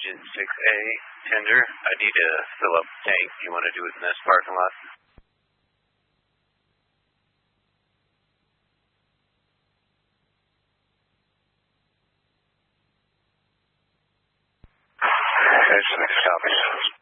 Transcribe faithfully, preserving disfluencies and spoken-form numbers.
Agent six A, tender. I need to fill up the tank. You want to do it in this parking lot? Agent six copies.